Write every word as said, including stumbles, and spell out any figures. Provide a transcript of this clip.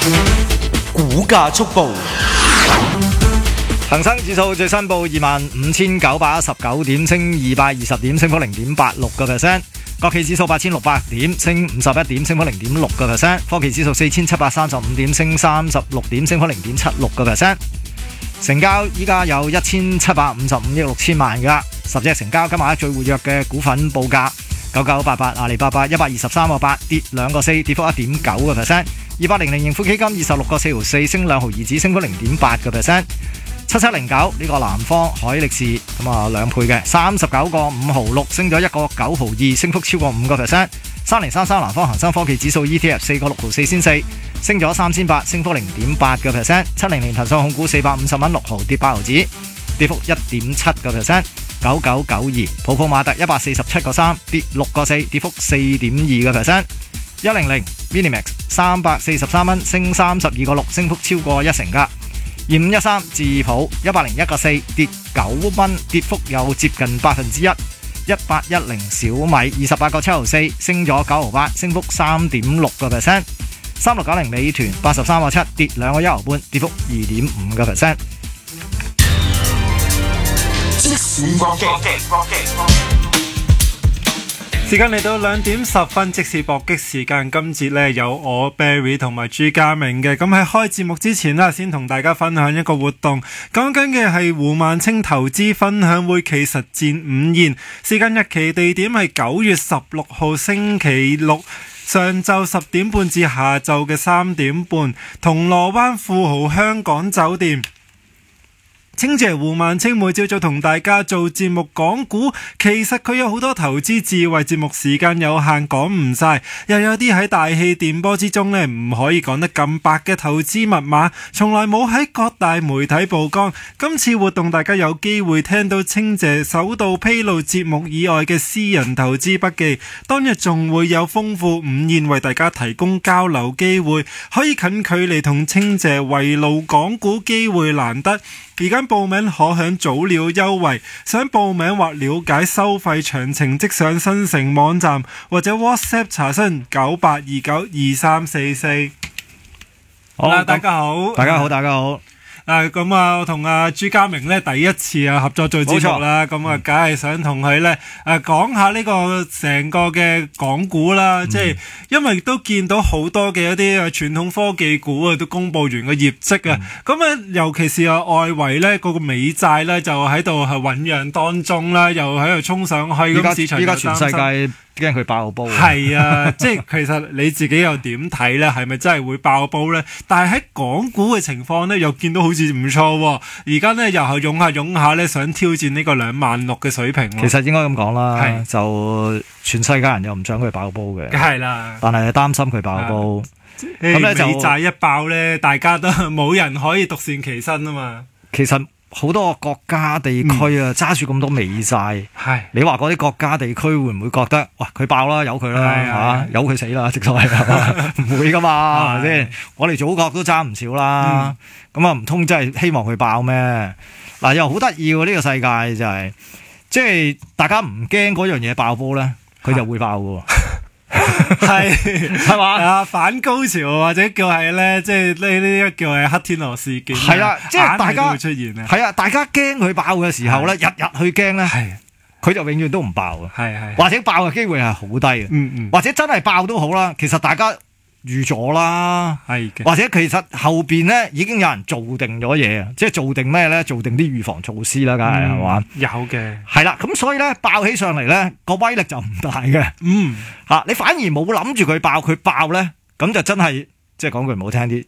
股價速報。恒生指數最新報二萬五千九百一十九點，升二百二十點，升幅零點八六個 percent。國企指數八千六百點，升五十一點，升幅零點六個 percent。科技指數四千七百三十五點，升三十六點，升幅零點七六個 percent。成交依家有一千七百五十五億六千萬噶，十隻成交今日最活躍嘅股份報價：九九八八阿里巴巴一百二十三個八，跌兩個四，跌幅一點九個 percent。二八零零盈富基金二十六個四毫四，升兩毫二子，升幅零點八個 percent。七七零九呢個南方海力士咁啊兩倍嘅三十九個五毫六，升咗一個九毫二，升幅超過五個 percent。三零三三南方恒生科技指數 E T F 四個六毫四先四，升咗三千八，升幅零點八個 percent。七零零騰訊控股四百五十蚊六毫，跌八毫子，跌幅一點七個 percent。九九九二普普馬特一百四十七個三，跌六個四，跌幅四點二個 percent。一零零 Minimax 三百四十三蚊，升三十二個六，升幅超過一成噶。二五一三智普一百零一個四，跌九蚊，跌幅有接近百分之一。一八一零小米二十八個七毫四，升咗九毫八，升幅三點六個 percent。三六九零美團八十三個七，跌兩個一毫半，跌幅二點五個 percent。 即時搏擊， 時間嚟到兩點十分，即時搏擊時間。今節呢有我 Barry 同埋朱家明嘅。咁喺開節目之前呢，先同大家分享一個活動，講緊嘅係胡萬清投資分享會暨實戰午宴。時間、日期、地點係九月十六號星期六上晝十點半至下晝嘅三點半，銅鑼灣富豪香港酒店。清姐胡萬清每朝早同大家做節目講股，其實佢有好多投資智慧，節目時間有限講唔晒，又有啲喺大氣電波之中呢唔可以講得咁白嘅投資密碼，從來冇喺各大媒體曝光。今次活動大家有機會聽到清姐首度披露節目以外嘅私人投資筆記，當日仲會有豐富午宴為大家提供交流機會，可以近距離同清姐圍爐講股，機會難得。而家報名可享早鳥優惠，想報名或了解收費詳情，即上新城網站或者 WhatsApp 查詢九八二九二三四四。好啦，大家好， 大家好，大家好。 誒咁啊，我同阿朱家明咧第一次啊合作做節目啦，咁啊，梗係想同佢咧誒講下呢個成個嘅港股啦，即係、嗯、因為都見到好多嘅一啲誒傳統科技股啊，都公佈完個業績啊，咁啊、嗯，尤其是啊外圍咧嗰個美債咧就喺度係醖釀當中啦，又喺度衝上去，咁市場依家全世界驚佢爆煲， 係啊，即係其實你自己又點睇咧？係咪真係會爆煲咧？但係喺港股嘅情況咧，又見到好似唔錯喎。而家咧又係湧下湧下咧，想挑戰呢個兩萬六嘅水平。 其實應該咁講啦， 係就全世界人又唔想佢爆煲嘅， 係啦， 但係擔心佢爆煲。咁咧就美債一爆咧，大家都冇人可以獨善其身啊嘛。 其實好多個國家地區啊，揸住咁多美債， 係你話嗰啲國家地區會唔會覺得，哇佢爆啦，由佢啦嚇，由佢死啦，直所謂唔會噶嘛，係咪先？我哋祖國都揸唔少啦，咁啊唔通真係希望佢爆咩？嗱又好得意喎，呢個世界就係，即係大家唔驚嗰樣嘢爆煲咧，佢就會爆噶。 係係嘛啊反高潮或者叫係咧，即係呢呢叫係黑天鵝事件。 係啦，即係大家會出現啊。 係啊，大家驚佢爆嘅時候咧，日日去驚咧，佢就永遠都唔爆啊。 係係， 或者爆嘅機會係好低嘅。嗯嗯，或者真係爆都好啦，其實大家預咗啦，係嘅。或者其實後邊咧已經有人做定咗嘢啊，即係做定咩咧？做定啲預防措施啦，梗係係嘛？ 有嘅。係啦，咁所以咧爆起上嚟咧個威力就唔大嘅。嗯，嚇你反而冇諗住佢爆，佢爆咧咁就真係即係講句唔好聽啲，